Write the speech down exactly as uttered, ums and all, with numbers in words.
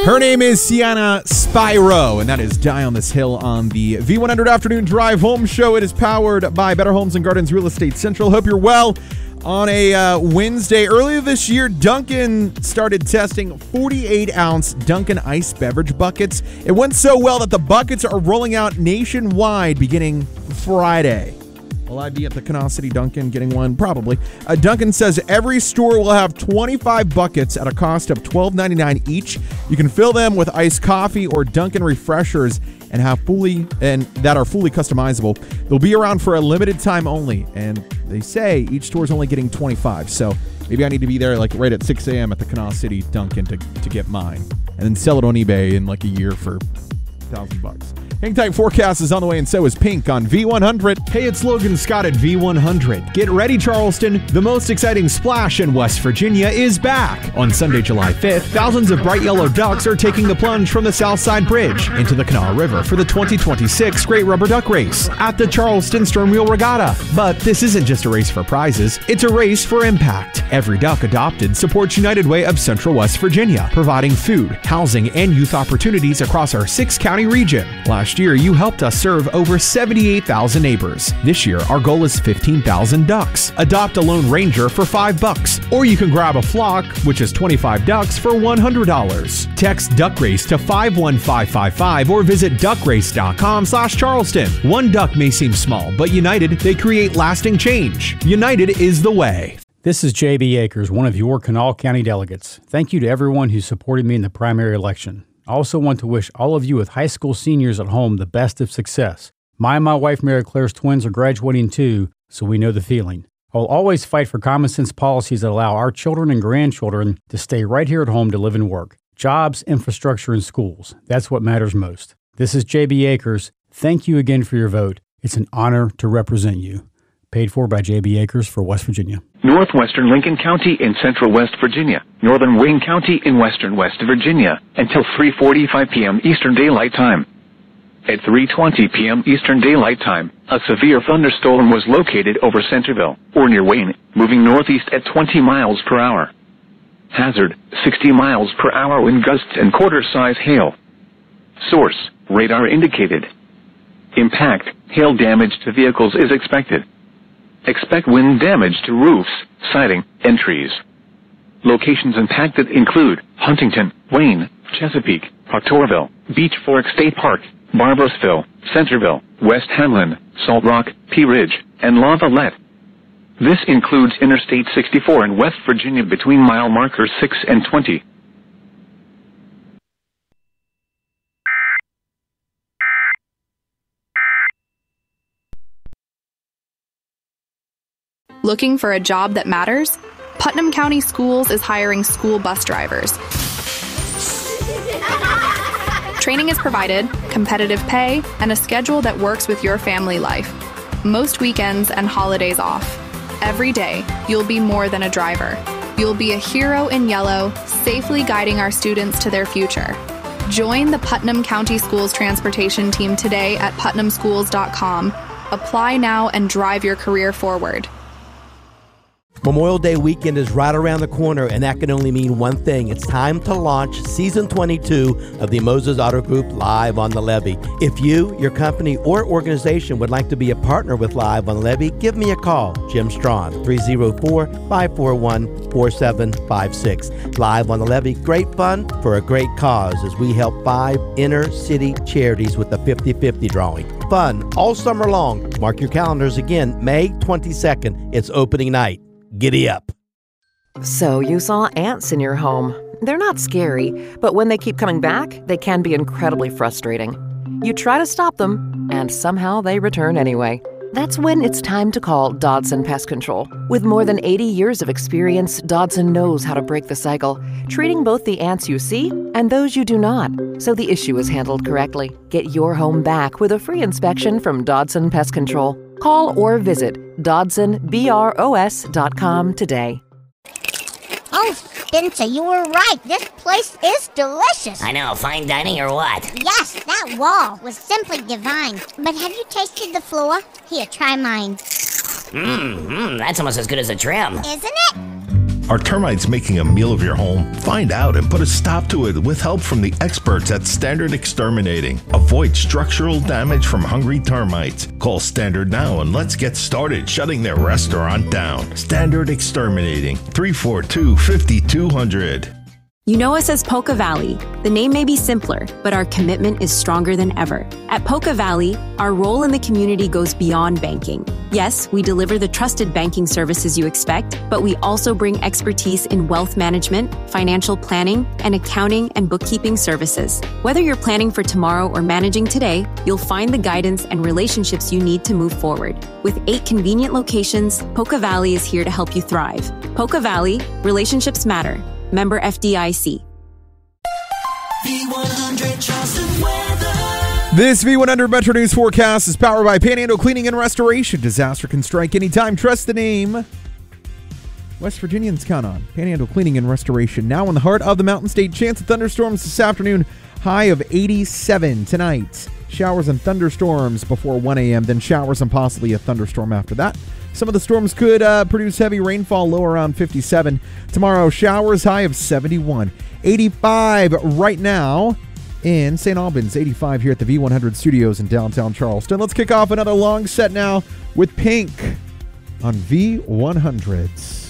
Her name is Sienna Spyro, and that is Die on This Hill on the V one hundred Afternoon Drive Home Show. It is powered by Better Homes and Gardens Real Estate Central. Hope you're well. On a uh, Wednesday, earlier this year, Dunkin' started testing forty-eight ounce Dunkin' Ice beverage buckets. It went so well that the buckets are rolling out nationwide beginning Friday. Will I be at the Kanawha City Dunkin' getting one? Probably. Uh, Dunkin' says every store will have twenty-five buckets at a cost of twelve ninety-nine each. You can fill them with iced coffee or Dunkin' refreshers and have fully and that are fully customizable. They'll be around for a limited time only, and they say each store is only getting twenty-five. So maybe I need to be there like right at six a.m. at the Kanawha City Dunkin' to, to get mine, and then sell it on eBay in like a year for a thousand bucks. Hang tight, forecast is on the way, and so is Pink on V one hundred. Hey, it's Logan Scott at V one hundred. Get ready, Charleston. The most exciting splash in West Virginia is back. On Sunday, July fifth, thousands of bright yellow ducks are taking the plunge from the Southside Bridge into the Kanawha River for the twenty twenty-six Great Rubber Duck Race at the Charleston Stern Wheel Regatta. But this isn't just a race for prizes, it's a race for impact. Every duck adopted supports United Way of Central West Virginia, providing food, housing, and youth opportunities across our six-county region. Last year, you helped us serve over seventy-eight thousand neighbors. This year, our goal is fifteen thousand ducks. Adopt a Lone Ranger for five bucks, or you can grab a flock, which is twenty-five ducks, for one hundred dollars. Text Duck Race to five one five five five or visit duck race dot com slash Charleston. One duck may seem small, but united, they create lasting change. United is the way. This is J B Akers, one of your Kanawha County delegates. Thank you to everyone who supported me in the primary election. I also want to wish all of you with high school seniors at home the best of success. My and my wife Mary Claire's twins are graduating too, so we know the feeling. I'll always fight for common sense policies that allow our children and grandchildren to stay right here at home to live and work. Jobs, infrastructure, and schools. That's what matters most. This is J B Akers. Thank you again for your vote. It's an honor to represent you. Paid for by J B Akers for West Virginia. Northwestern Lincoln County in central West Virginia. Northern Wayne County in western West Virginia. Until three forty-five p.m. Eastern Daylight Time. At three twenty p.m. Eastern Daylight Time, a severe thunderstorm was located over Centerville, or near Wayne, moving northeast at twenty miles per hour. Hazard, sixty miles per hour wind gusts and quarter-size hail. Source, radar indicated. Impact, hail damage to vehicles is expected. Expect wind damage to roofs, siding, and trees. Locations impacted include Huntington, Wayne, Chesapeake, Proctorville, Beach Fork State Park, Barbarossville, Centerville, West Hamlin, Salt Rock, Pea Ridge, and La Valette. This includes Interstate sixty-four in West Virginia between mile markers six and twenty. Looking for a job that matters? Putnam County Schools is hiring school bus drivers. Training is provided, competitive pay, and a schedule that works with your family life. Most weekends and holidays off. Every day, you'll be more than a driver. You'll be a hero in yellow, safely guiding our students to their future. Join the Putnam County Schools transportation team today at putnam schools dot com. Apply now and drive your career forward. Memorial Day weekend is right around the corner, and that can only mean one thing. It's time to launch Season twenty-two of the Moses Auto Group Live on the Levee. If you, your company, or organization would like to be a partner with Live on the Levee, give me a call. Jim Strawn, three oh four, five four one, four seven five six. Live on the Levee, great fun for a great cause as we help five inner-city charities with the fifty-fifty drawing. Fun all summer long. Mark your calendars again, May twenty-second. It's opening night. Giddy up. So you saw ants in your home. They're not scary, but when they keep coming back, they can be incredibly frustrating. You try to stop them, and somehow they return anyway. That's when it's time to call Dodson Pest Control. With more than eighty years of experience, Dodson knows how to break the cycle, treating both the ants you see and those you do not, so the issue is handled correctly. Get your home back with a free inspection from Dodson Pest Control. Call or visit Dodson Bros dot com today. Oh, Spencer, you were right. This place is delicious. I know, fine dining or what? Yes, that wall was simply divine. But have you tasted the floor? Here, try mine. Mmm, mm, that's almost as good as a trim. Isn't it? Are termites making a meal of your home? Find out and put a stop to it with help from the experts at Standard Exterminating. Avoid structural damage from hungry termites. Call Standard now and let's get started shutting their restaurant down. Standard Exterminating, three four two, five two zero zero. You know us as Polka Valley. The name may be simpler, but our commitment is stronger than ever. At Polka Valley, our role in the community goes beyond banking. Yes, we deliver the trusted banking services you expect, but we also bring expertise in wealth management, financial planning, and accounting and bookkeeping services. Whether you're planning for tomorrow or managing today, you'll find the guidance and relationships you need to move forward. With eight convenient locations, Polka Valley is here to help you thrive. Polka Valley, relationships matter. Member F D I C. V one hundred Charleston weather. This V one hundred Metro News forecast is powered by Panhandle Cleaning and Restoration. Disaster can strike anytime. Trust the name West Virginians count on. Panhandle Cleaning and Restoration. Now in the heart of the Mountain State. Chance of thunderstorms this afternoon. High of eighty-seven tonight. Showers and thunderstorms before one a.m. Then showers and possibly a thunderstorm after that. Some of the storms could uh, produce heavy rainfall, low around fifty-seven. Tomorrow, showers, high of seventy-one. eighty-five right now in Saint Albans. eighty-five here at the V one hundred studios in downtown Charleston. Let's kick off another long set now with Pink on V one hundreds.